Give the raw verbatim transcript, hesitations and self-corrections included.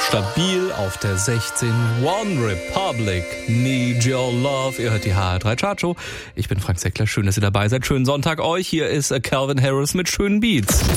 stabil auf der sechzehn. One Republic, Need Your Love. Ihr hört die H R drei Chartshow. Ich bin Frank Seckler. Schön, dass ihr dabei seid. Schönen Sonntag euch. Hier ist Calvin Harris mit schönen Beats.